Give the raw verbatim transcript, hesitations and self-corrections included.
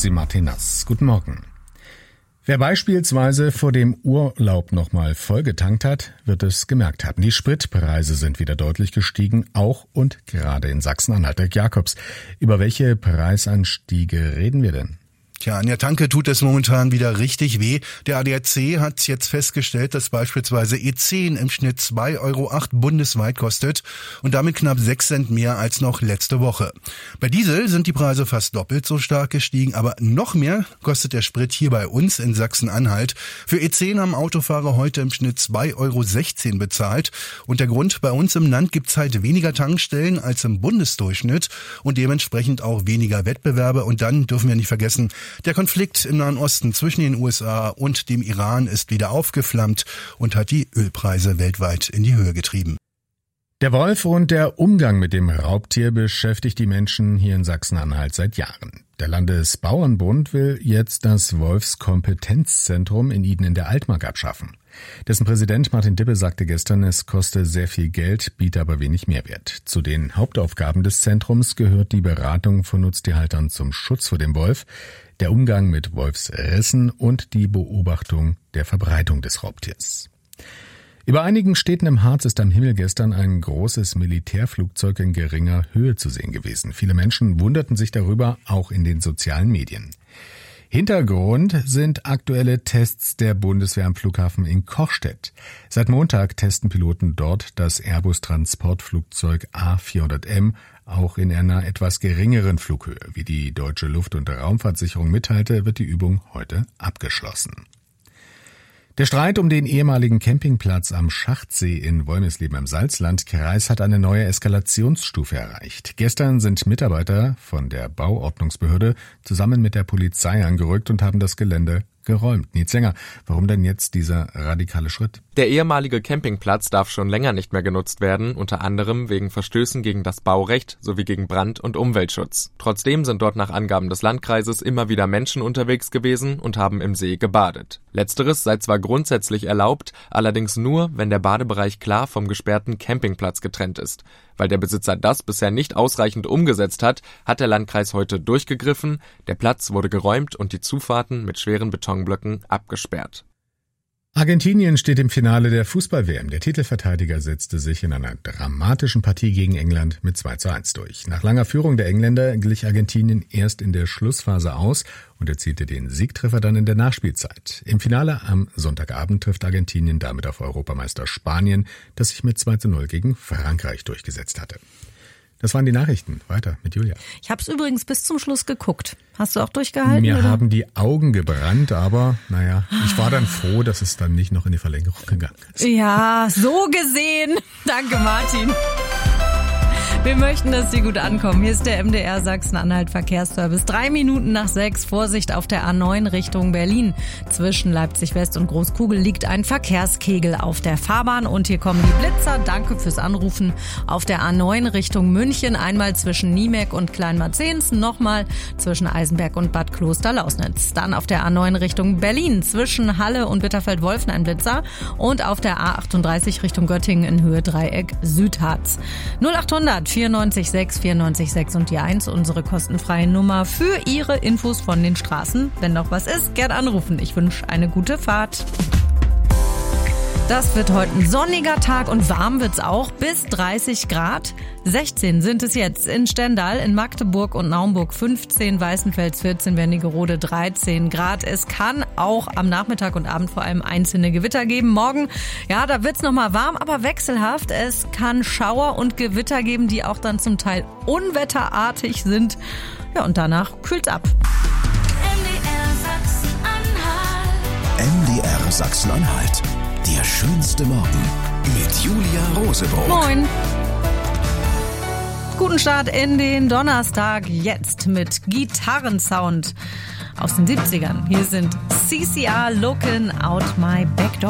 Grüezi Martinas. Guten Morgen. Wer beispielsweise vor dem Urlaub nochmal vollgetankt hat, wird es gemerkt haben. Die Spritpreise sind wieder deutlich gestiegen, auch und gerade in Sachsen-Anhalt. Dirk Jakobs, über welche Preisanstiege reden wir denn? Tja, an der Tanke tut es momentan wieder richtig weh. Der A D A C hat jetzt festgestellt, dass beispielsweise E zehn im Schnitt zwei Euro acht bundesweit kostet und damit knapp sechs Cent mehr als noch letzte Woche. Bei Diesel sind die Preise fast doppelt so stark gestiegen, aber noch mehr kostet der Sprit hier bei uns in Sachsen-Anhalt. Für E zehn haben Autofahrer heute im Schnitt zwei Euro sechzehn bezahlt. Und der Grund, bei uns im Land gibt's halt weniger Tankstellen als im Bundesdurchschnitt und dementsprechend auch weniger Wettbewerbe. Und dann dürfen wir nicht vergessen, der Konflikt im Nahen Osten zwischen den U S A und dem Iran ist wieder aufgeflammt und hat die Ölpreise weltweit in die Höhe getrieben. Der Wolf und der Umgang mit dem Raubtier beschäftigt die Menschen hier in Sachsen-Anhalt seit Jahren. Der Landesbauernbund will jetzt das Wolfskompetenzzentrum in Iden in der Altmark abschaffen. Dessen Präsident Martin Dippe sagte gestern, es koste sehr viel Geld, biete aber wenig Mehrwert. Zu den Hauptaufgaben des Zentrums gehört die Beratung von Nutztierhaltern zum Schutz vor dem Wolf, der Umgang mit Wolfsrissen und die Beobachtung der Verbreitung des Raubtiers. Über einigen Städten im Harz ist am Himmel gestern ein großes Militärflugzeug in geringer Höhe zu sehen gewesen. Viele Menschen wunderten sich darüber, auch in den sozialen Medien. Hintergrund sind aktuelle Tests der Bundeswehr am Flughafen in Kochstedt. Seit Montag testen Piloten dort das Airbus-Transportflugzeug A vierhundert M, auch in einer etwas geringeren Flughöhe. Wie die Deutsche Luft- und Raumfahrtsicherung mitteilte, wird die Übung heute abgeschlossen. Der Streit um den ehemaligen Campingplatz am Schachtsee in Wolmirsleben im Salzlandkreis hat eine neue Eskalationsstufe erreicht. Gestern sind Mitarbeiter von der Bauordnungsbehörde zusammen mit der Polizei angerückt und haben das Gelände geräumt. Nils Sänger, warum denn jetzt dieser radikale Schritt? Der ehemalige Campingplatz darf schon länger nicht mehr genutzt werden, unter anderem wegen Verstößen gegen das Baurecht sowie gegen Brand- und Umweltschutz. Trotzdem sind dort nach Angaben des Landkreises immer wieder Menschen unterwegs gewesen und haben im See gebadet. Letzteres sei zwar grundsätzlich erlaubt, allerdings nur, wenn der Badebereich klar vom gesperrten Campingplatz getrennt ist. Weil der Besitzer das bisher nicht ausreichend umgesetzt hat, hat der Landkreis heute durchgegriffen, der Platz wurde geräumt und die Zufahrten mit schweren Betonblöcken abgesperrt. Argentinien steht im Finale der Fußball-W M. Der Titelverteidiger setzte sich in einer dramatischen Partie gegen England mit zwei zu eins durch. Nach langer Führung der Engländer glich Argentinien erst in der Schlussphase aus und erzielte den Siegtreffer dann in der Nachspielzeit. Im Finale am Sonntagabend trifft Argentinien damit auf Europameister Spanien, das sich mit zwei zu null gegen Frankreich durchgesetzt hatte. Das waren die Nachrichten. Weiter mit Julia. Ich habe es übrigens bis zum Schluss geguckt. Hast du auch durchgehalten? Mir oder? haben die Augen gebrannt, aber naja, ich war dann froh, dass es dann nicht noch in die Verlängerung gegangen ist. Ja, so gesehen. Danke, Martin. Wir möchten, dass Sie gut ankommen. Hier ist der M D R Sachsen-Anhalt Verkehrsservice. Drei Minuten nach sechs. Vorsicht auf der A neun Richtung Berlin. Zwischen Leipzig West und Großkugel liegt ein Verkehrskegel auf der Fahrbahn. Und hier kommen die Blitzer. Danke fürs Anrufen. Auf der A neun Richtung München. Einmal zwischen Niemek und Kleinmarzens. Nochmal zwischen Eisenberg und Bad Kloster-Lausnitz. Dann auf der A neun Richtung Berlin. Zwischen Halle und Bitterfeld-Wolfen ein Blitzer. Und auf der A achtunddreißig Richtung Göttingen in Höhe Dreieck Südharz. null achthundert vierundneunzig sechs vierundneunzig sechs und die eins, unsere kostenfreie Nummer für Ihre Infos von den Straßen. Wenn noch was ist, gern anrufen. Ich wünsche eine gute Fahrt. Das wird heute ein sonniger Tag und warm wird's auch, bis dreißig Grad. sechzehn sind es jetzt in Stendal, in Magdeburg und Naumburg fünfzehn, Weißenfels vierzehn, Wernigerode dreizehn Grad. Es kann auch am Nachmittag und Abend vor allem einzelne Gewitter geben. Morgen, ja, da wird's nochmal warm, aber wechselhaft. Es kann Schauer und Gewitter geben, die auch dann zum Teil unwetterartig sind. Ja, und danach kühlt's ab. M D R Sachsen-Anhalt. Der schönste Morgen mit Julia Rosebrot. Moin. Guten Start in den Donnerstag, jetzt mit Gitarrensound aus den siebzigern. Hier sind C C R Looking Out My Back Door.